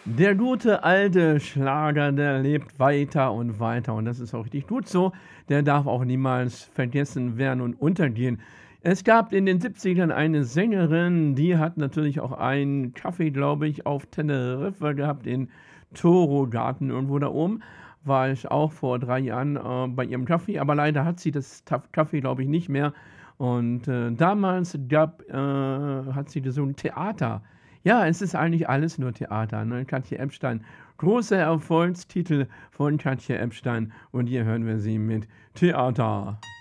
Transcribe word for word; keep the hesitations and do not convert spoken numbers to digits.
Der gute alte Schlager, der lebt weiter und weiter und das ist auch richtig gut so. Der darf auch niemals vergessen werden und untergehen. Es gab in den Siebzigern eine Sängerin, die hat natürlich auch einen Kaffee, glaube ich, auf Teneriffa gehabt, in Toro-Garten irgendwo da oben. War ich auch vor drei Jahren, äh, bei ihrem Kaffee, aber leider hat sie das Taf Kaffee, glaube ich, nicht mehr. Und, äh, damals gab äh, hat sie gesungen Theater. Ja, es ist eigentlich alles nur Theater, ne? Katja Ebstein. Großer Erfolgstitel von Katja Ebstein und hier hören wir sie mit Theater.